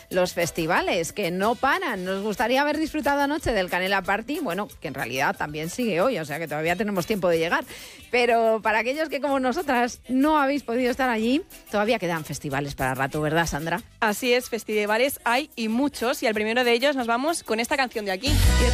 los festivales, que no paran. Nos gustaría haber disfrutado anoche del Canela Party, bueno, que en realidad también sigue hoy, o sea que todavía tenemos tiempo de llegar. Pero para aquellos que como nosotras no habéis podido estar allí, todavía quedan festivales para rato, ¿verdad, Sandra? Así es, festivales hay y muchos, y al primero de ellos nos vamos con esta canción de aquí. Y